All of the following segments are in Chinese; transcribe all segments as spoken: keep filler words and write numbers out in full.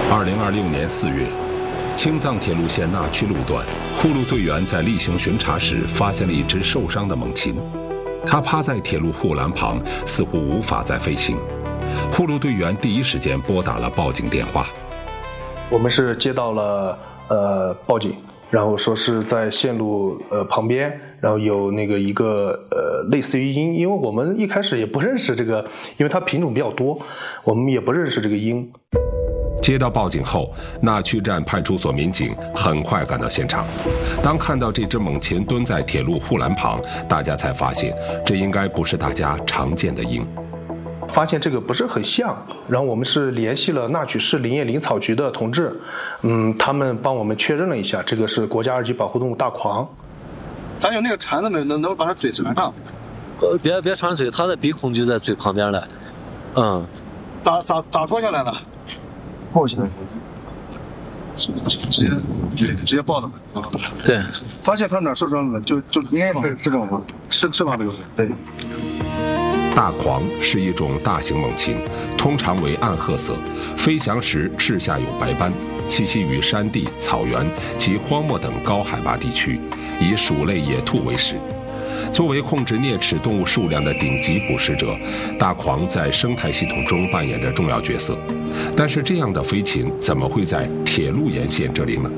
二零二六年四月，青藏铁路线那曲路段，护路队员在例行巡查时发现了一只受伤的猛禽，它趴在铁路护栏旁，似乎无法再飞行。护路队员第一时间拨打了报警电话。 我们是接到了呃报警，然后说是在线路呃旁边，然后有那个一个呃类似于鹰，因为我们一开始也不认识这个，因为它品种比较多，我们也不认识这个鹰。 接到报警后，那曲站派出所民警很快赶到现场。当看到这只猛禽蹲在铁路护栏旁，大家才发现这应该不是大家常见的鹰。 发现这个不是很像，然后我们是联系了那曲市林业林草局的同志，嗯，他们帮我们确认了一下，这个是国家二级保护动物大狂。 咱有那个铲子没？能能把它嘴缠上？ 呃，别别缠嘴，它的鼻孔就在嘴旁边了。嗯， 咋咋咋说下来了？抱起来，直接直接抱的啊。 对， 发现它哪受伤了？就就应该是翅膀吗？翅翅膀这个对。 大狂是一种大型猛禽，通常为暗褐色，飞翔时翅下有白斑，栖息于山地、草原及荒漠等高海拔地区，以鼠类野兔为食。作为控制啮齿动物数量的顶级捕食者，大狂在生态系统中扮演着重要角色。但是这样的飞禽怎么会在铁路沿线这里呢？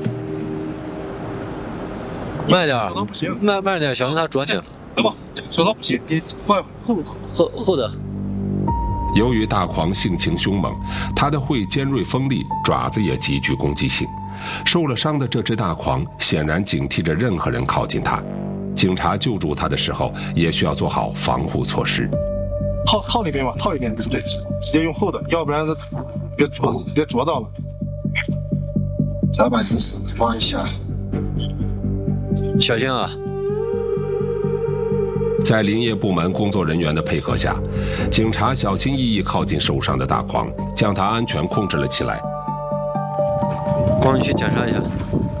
慢点，慢慢点，小心它啄你。 来吧，手刀不行，你换后后后的。 由于大狂性情凶猛，它的喙尖锐锋利，爪子也极具攻击性。受了伤的这只大狂显然警惕着任何人靠近它。警察救助它的时候，也需要做好防护措施。 套套里边吧，套里边，对，直接用厚的，要不然别啄，别啄到了。 再把你死抓一下， 小心啊！ 在林业部门工作人员的配合下，警察小心翼翼靠近受伤的大狂，将它安全控制了起来。 光你去检查一下，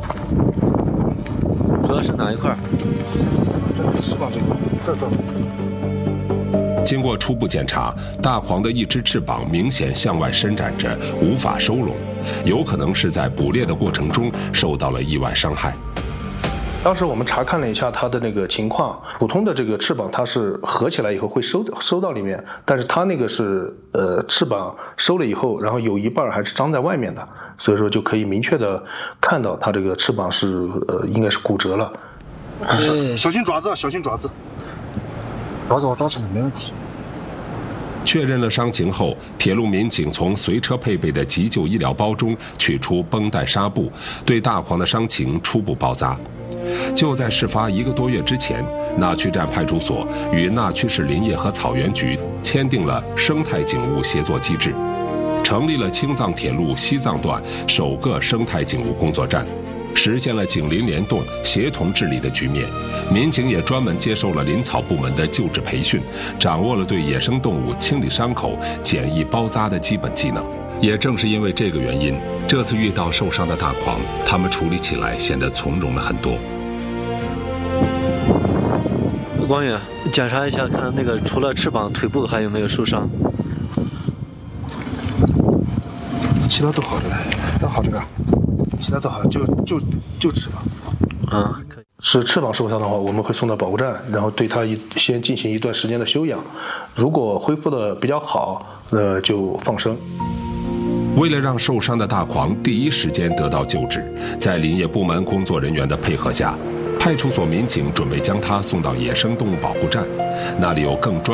主要是哪一块？ 这翅膀这个，这这。 经过初步检查，大狂的一只翅膀明显向外伸展着，无法收拢，有可能是在捕猎的过程中受到了意外伤害。 当时我们查看了一下它的那个情况，普通的这个翅膀它是合起来以后会收收到里面，但是它那个是呃翅膀收了以后，然后有一半还是张在外面的，所以说就可以明确的看到它这个翅膀是呃应该是骨折了。 小心爪子，小心爪子。 爪子我抓起来没问题。 确认了伤情后，铁路民警从随车配备的急救医疗包中取出绷带纱布，对大狂的伤情初步包扎。就在事发一个多月之前，那曲站派出所与那曲市林业和草原局签订了生态景物协作机制，成立了青藏铁路西藏段首个生态景物工作站，实现了警林联动、协同治理的局面。民警也专门接受了林草部门的救治培训，掌握了对野生动物清理伤口、简易包扎的基本技能。也正是因为这个原因，这次遇到受伤的大狂，他们处理起来显得从容了很多。 光远，检查一下，看那个除了翅膀、腿部还有没有受伤。 其他都好着呢， 都好这个， 其他都好，就就就翅膀。 嗯，可以。 是翅膀受伤的话，我们会送到保护站，然后对它一先进行一段时间的休养。如果恢复的比较好，呃，就放生。 为了让受伤的大狂第一时间得到救治，在林业部门工作人员的配合下，派出所民警准备将它送到野生动物保护站，那里有更专